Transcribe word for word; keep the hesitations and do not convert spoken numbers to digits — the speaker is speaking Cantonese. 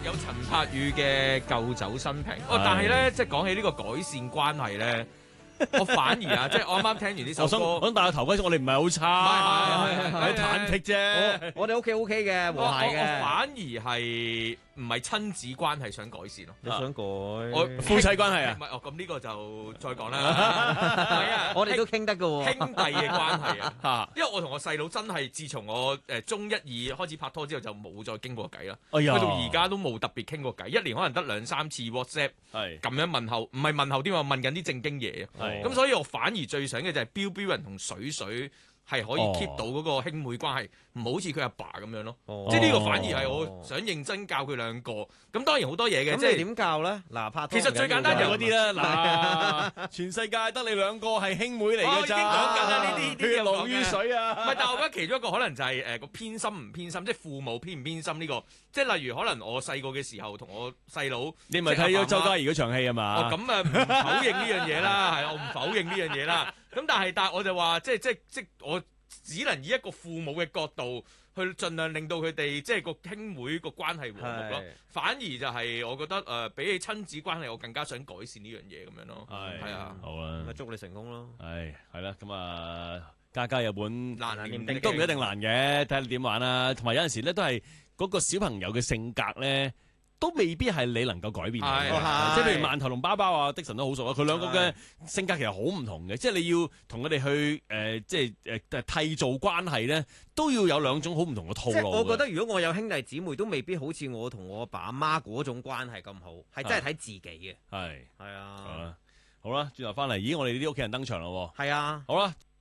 有陳柏宇嘅舊酒新瓶。哦，但係咧，即係講起呢個改善關係咧。我反而啊，即係我啱啱聽完呢首歌， 我想我想戴個頭盔，我哋唔係好差， 係係係忐忑啫。 我哋屋企 O K 嘅，和諧嘅。 我反而係唔係親子關係想改善咯？ 你想改？ 我夫妻關係啊？ 唔係哦，咁呢個就再講啦。係啊， 我哋都傾得㗎喎， 兄弟嘅關係啊。因為我同我細佬真係自從我誒中一二開始拍拖之後，就冇再傾過偈啦。 哎呀， 去到而家都冇特別傾過偈，一年可能得兩三次 WhatsApp， 係咁樣問候，唔係問候添啊，問緊啲正經嘢啊。咁所以我反而最想嘅就係標標人同水水係可以 keep 到嗰個兄妹關係，唔好似佢阿爸咁樣咯。 哦、 即係呢個反而係我想認真教佢兩個。咁當然好多嘢嘅，即係點教咧？嗱，拍拖其實最簡單就嗰啲啦。嗱，全世界得你兩個係兄妹嚟嘅咋。 我已經講緊啦，呢啲血濃於水啊。 唔係，但係我覺得其中一個可能就係誒個偏心唔偏心，即係父母偏唔偏心呢個。即係例如可能我細個嘅時候同我細佬， 你咪睇咗周嘉怡嗰場戲啊嘛？ 哦，咁啊唔否認呢樣嘢啦，係我唔否認呢樣嘢啦。咁但係但係我就話，即係即係即係我只能以一個父母嘅角度去盡量令到佢哋即係個兄妹個關係和睦咯。反而就係我覺得誒、呃，比起親子關係，我更加想改善呢樣嘢咁樣咯。係係啊， 好啊， 祝你成功咯。 係係啦，咁啊，家家有本難難念定都唔一定難嘅，睇下你點玩啦。同埋有陣時咧，都係嗰個小朋友嘅性格咧。都未必係你能夠改變嘅，即係譬如饅頭同包包啊，的神都好熟啊。佢兩個嘅性格其實好唔同嘅，即係你要同佢哋去誒、呃，即係誒誒締造關係咧，都要有兩種好唔同嘅套路。 我覺得如果我有兄弟姊妹，都未必好似我同我阿爸阿媽嗰種關係咁好，係真係睇自己嘅。 係係啊， 好啦，轉頭翻嚟，咦，我哋啲屋企人登場咯喎。 係啊， 好啦。